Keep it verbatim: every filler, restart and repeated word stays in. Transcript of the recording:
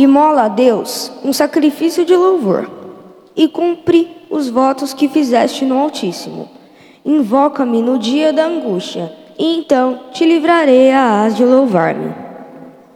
Imola a Deus um sacrifício de louvor e cumpre os votos que fizeste no Altíssimo. Invoca-me no dia da angústia, e então te livrarei a hás de louvar-me.